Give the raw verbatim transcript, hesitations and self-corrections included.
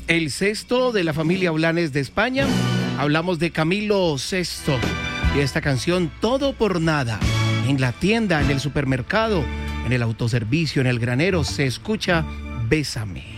el sexto de la familia Blanes de España. Hablamos de Camilo Sesto y esta canción Todo por Nada. En la tienda, en el supermercado, en el autoservicio, en el granero, se escucha Bésame.